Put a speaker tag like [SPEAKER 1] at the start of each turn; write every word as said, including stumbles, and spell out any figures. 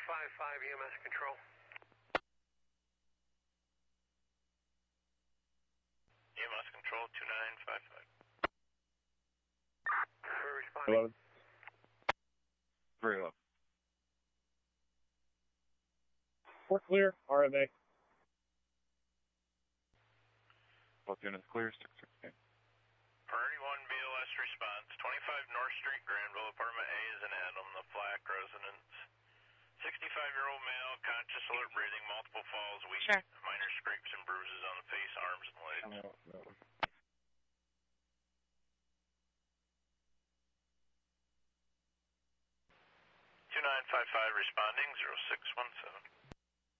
[SPEAKER 1] five five, E M S control.
[SPEAKER 2] E M S control, two nine five five.
[SPEAKER 1] We're responding.
[SPEAKER 3] Hello. Very low. We're clear, R M A. Both units clear, six sixteen.
[SPEAKER 2] Priority one B L S response, twenty-five North Street, Granville, apartment A is an Adam, the Flack residence. sixty-five-year-old male, conscious, alert, breathing, multiple falls, weak,
[SPEAKER 4] Sure.
[SPEAKER 2] minor scrapes and bruises on the face, arms, and legs.
[SPEAKER 3] No, no.
[SPEAKER 2] two nine five five responding, zero six one seven.